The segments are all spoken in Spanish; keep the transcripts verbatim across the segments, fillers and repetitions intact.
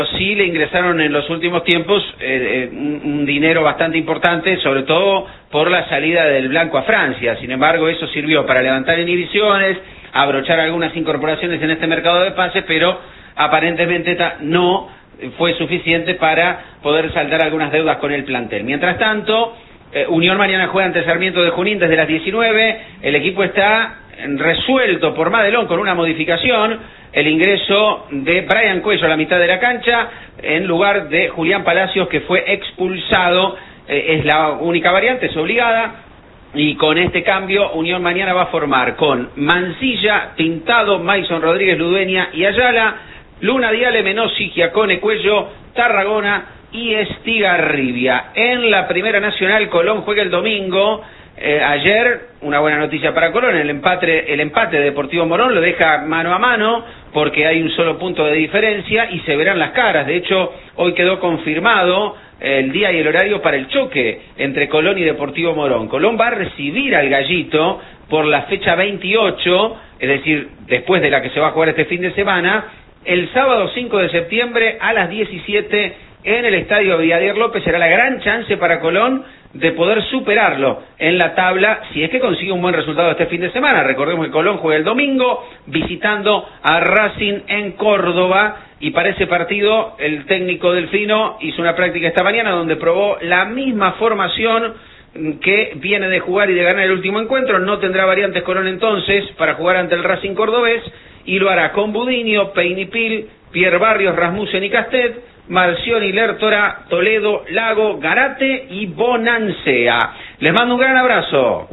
Sí le ingresaron en los últimos tiempos eh, un, un dinero bastante importante, sobre todo por la salida del blanco a Francia. Sin embargo, eso sirvió para levantar inhibiciones, abrochar algunas incorporaciones en este mercado de pases, pero aparentemente no fue suficiente para poder saldar algunas deudas con el plantel. Mientras tanto, eh, Unión mañana juega ante Sarmiento de Junín desde las diecinueve. El equipo está resuelto por Madelón con una modificación: el ingreso de Brian Cuello a la mitad de la cancha en lugar de Julián Palacios, que fue expulsado. Eh, es la única variante, es obligada, y con este cambio Unión mañana va a formar con Mancilla, Pintado, Maison Rodríguez, Ludueña y Ayala, Luna, Diale, Menossi, Giacone, Cuello, Tarragona y Estigarribia. En la Primera Nacional, Colón juega el domingo. Eh, ayer, una buena noticia para Colón: el empate, el empate de Deportivo Morón lo deja mano a mano, porque hay un solo punto de diferencia y se verán las caras. De hecho, hoy quedó confirmado el día y el horario para el choque entre Colón y Deportivo Morón. Colón va a recibir al Gallito por la fecha veintiocho, es decir, después de la que se va a jugar este fin de semana, el sábado cinco de septiembre a las diecisiete en el Estadio Brigadier López. Será la gran chance para Colón de poder superarlo en la tabla, si es que consigue un buen resultado este fin de semana. Recordemos que Colón juega el domingo visitando a Racing en Córdoba, y para ese partido el técnico Delfino hizo una práctica esta mañana donde probó la misma formación que viene de jugar y de ganar el último encuentro. No tendrá variantes Colón entonces para jugar ante el Racing cordobés, y lo hará con Budinio, Peinipil, Pierre Barrios, Rasmussen y Castet, Marcioni, Lertora, Toledo, Lago, Garate y Bonancea. Les mando un gran abrazo.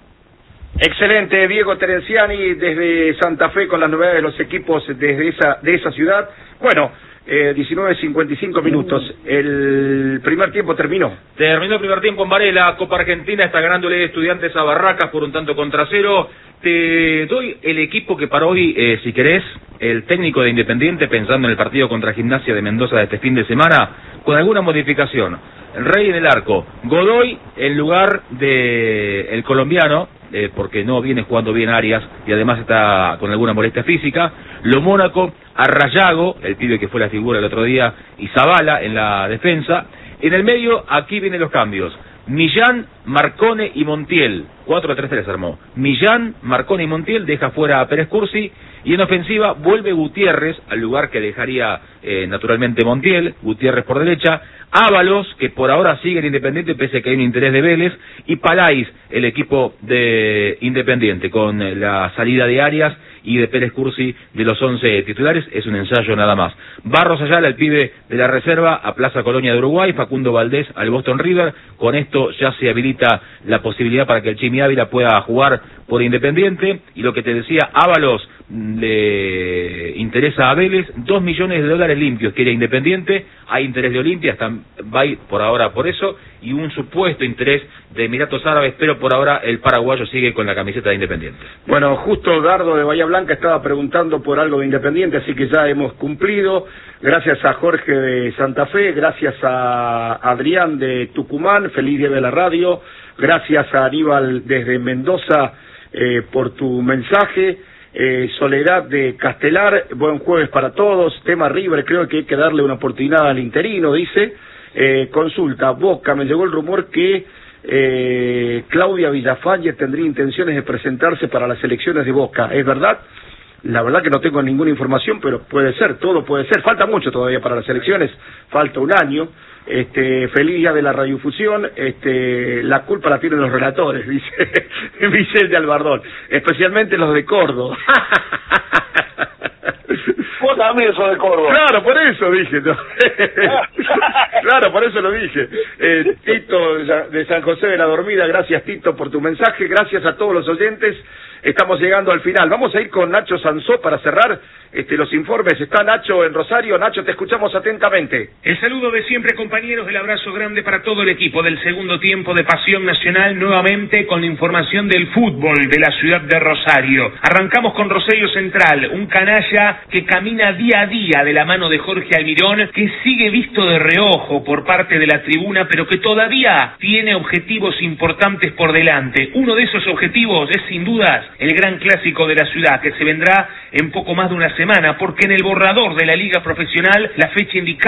Excelente, Diego Terenciani desde Santa Fe con las novedades de los equipos desde esa de esa ciudad. Bueno, eh, diecinueve cincuenta y cinco minutos. El primer tiempo terminó. Terminó el primer tiempo en Varela. Copa Argentina está ganándole Estudiantes a Barracas por un tanto contra cero. Te doy el equipo que para hoy, eh, si querés, el técnico de Independiente, pensando en el partido contra Gimnasia de Mendoza de este fin de semana, con alguna modificación. El Rey en el arco, Godoy en lugar de el colombiano, eh, porque no viene jugando bien Arias y además está con alguna molestia física. Lo Mónaco, Arrayago, el pibe que fue la figura el otro día, y Zavala en la defensa. En el medio, aquí vienen los cambios: Millán, Marcone y Montiel. cuatro a tres tres armó. Millán, Marcone y Montiel, deja fuera a Pérez Cursi, y en ofensiva vuelve Gutiérrez al lugar que dejaría eh, naturalmente Montiel. Gutiérrez por derecha, Ábalos, que por ahora sigue en Independiente pese a que hay un interés de Vélez, y Palais, el equipo de Independiente, con eh, la salida de Arias y de Pérez Cursi de los once titulares. Es un ensayo nada más. Barros Ayala, el pibe de la reserva, a Plaza Colonia de Uruguay. Facundo Valdés al Boston River. Con esto ya se habilita la posibilidad para que el Chimi Ávila pueda jugar por Independiente. Y lo que te decía, Ábalos le interesa a Vélez, dos millones de dólares limpios quiere Independiente, hay interés de Olimpia, están, va por ahora por eso, y un supuesto interés de Emiratos Árabes, pero por ahora el paraguayo sigue con la camiseta de Independiente. Bueno, justo Dardo de Bahía Blanca estaba preguntando por algo de Independiente, así que ya hemos cumplido. Gracias a Jorge de Santa Fe, gracias a Adrián de Tucumán, feliz día de la radio, gracias a Aníbal desde Mendoza eh, por tu mensaje. Eh, Soledad de Castelar, buen jueves para todos. Tema River, creo que hay que darle una oportunidad al interino, dice. Eh, consulta, Boca, me llegó el rumor que eh, Claudia Villafañe tendría intenciones de presentarse para las elecciones de Boca, ¿es verdad? La verdad que no tengo ninguna información, pero puede ser, todo puede ser. Falta mucho todavía para las elecciones, falta un año. Este, feliz día de la radiofusión. Este, la culpa la tienen los relatores, dice Michel de Albardón, especialmente los de Córdoba. Vos también sos de Córdoba. Claro, por eso dije, ¿no? Claro, por eso lo dije. Eh, Tito de San José de la Dormida, gracias Tito por tu mensaje, gracias a todos los oyentes. Estamos llegando al final. Vamos a ir con Nacho Sansó para cerrar este, los informes. Está Nacho en Rosario. Nacho, te escuchamos atentamente. El saludo de siempre, compañeros. El abrazo grande para todo el equipo del segundo tiempo de Pasión Nacional, nuevamente con la información del fútbol de la ciudad de Rosario. Arrancamos con Rosario Central, un canalla que camina día a día de la mano de Jorge Almirón, que sigue visto de reojo por parte de la tribuna, pero que todavía tiene objetivos importantes por delante. Uno de esos objetivos es, sin dudas, el gran clásico de la ciudad, que se vendrá en poco más de una semana, porque en el borrador de la Liga Profesional la fecha indicada